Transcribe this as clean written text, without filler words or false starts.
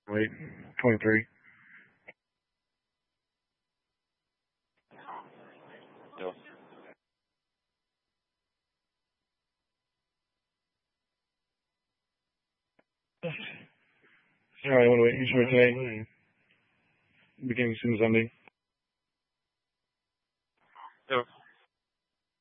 Wait, 23. Yo. Alright, what do we usually say? Beginning soon Sunday. Yo.